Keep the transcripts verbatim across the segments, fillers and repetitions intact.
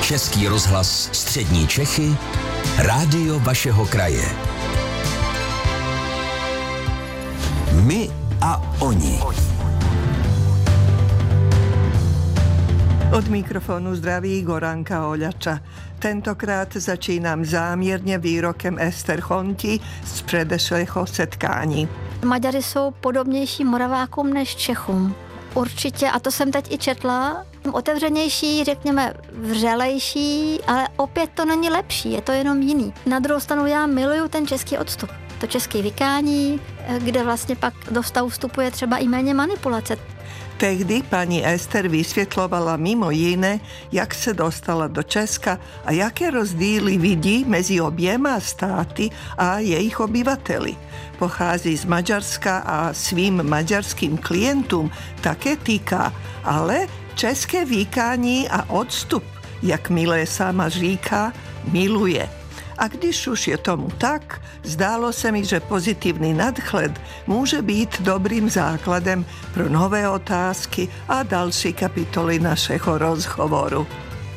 Český rozhlas Střední Čechy, rádio vašeho kraje. My a oni. Od mikrofonu zdraví Goranka Oľača. Tentokrát začínám záměrně výrokem Ester Honti z předešlého setkání. Maďaři jsou podobnější Moravákům než Čechům. Určitě, a to jsem teď i četla, otevřenější, řekněme vřelejší, ale opět to není lepší, je to jenom jiný. Na druhou stranu já miluju ten český odstup. To české vykání, kde vlastně pak do vztahu vstupuje třeba i méně manipulace. Tehdy paní Ester vysvětlovala mimo jiné, jak se dostala do Česka a jaké rozdíly vidí mezi oběma státy a jejich obyvateli. Pochází z Maďarska a svým maďarským klientům také týká, ale české vykání a odstup, jak milé sama říká, miluje. A když už je tomu tak, zdálo se mi, že pozitivní nadhled může být dobrým základem pro nové otázky a další kapitoly našeho rozhovoru.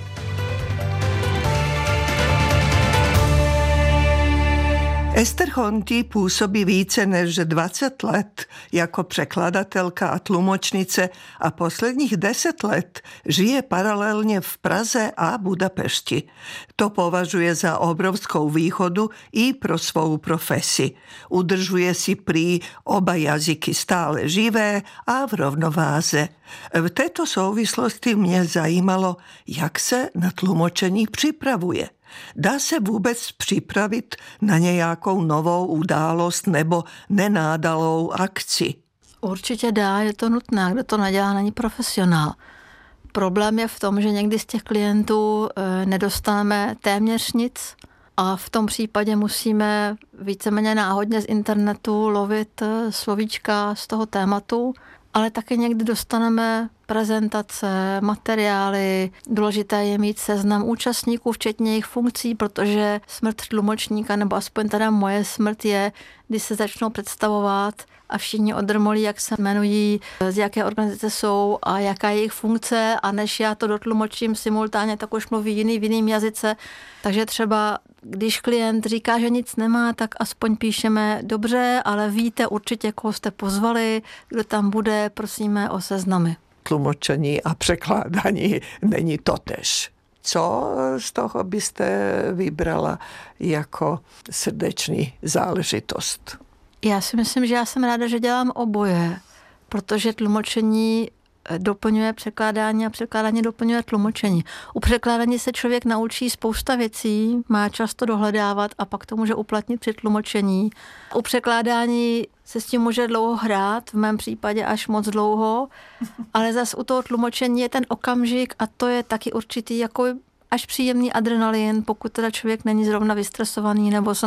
Ester Honti působí více než dvacet let jako překladatelka a tlumočnice a posledních deset let žije paralelně v Praze a Budapešti. To považuje za obrovskou výhodu i pro svou profesi. Udržuje si prý oba jazyky stále živé a v rovnováze. V této souvislosti mě zajímalo, jak se na tlumočení připravuje. Dá se vůbec připravit na nějakou novou událost nebo nenádalou akci? Určitě dá, je to nutné, kdo to nedělá, není profesionál. Problém je v tom, že někdy z těch klientů nedostaneme téměř nic a v tom případě musíme víceméně náhodně z internetu lovit slovíčka z toho tématu, ale taky někdy dostaneme prezentace, materiály. Důležité je mít seznam účastníků, včetně jejich funkcí, protože smrt tlumočníka, nebo aspoň teda moje smrt je, když se začnou představovat a všichni odrmolí, jak se jmenují, z jaké organizace jsou a jaká je jejich funkce, a než já to dotlumočím simultánně, tak už mluví jiný v jiným jazyce. Takže třeba, když klient říká, že nic nemá, tak aspoň píšeme dobře, ale víte určitě, koho jste pozvali, kdo tam bude, prosíme o seznamy. Tlumočení a překládání není totéž. Co z toho byste vybrala jako srdeční záležitost? Já si myslím, že já jsem ráda, že dělám oboje, protože tlumočení doplňuje překládání a překládání doplňuje tlumočení. U překládání se člověk naučí spousta věcí, má často dohledávat a pak to může uplatnit při tlumočení. U překládání se s tím může dlouho hrát, v mém případě až moc dlouho, ale zas u toho tlumočení je ten okamžik a to je taky určitý jako až příjemný adrenalin, pokud teda člověk není zrovna vystresovaný nebo se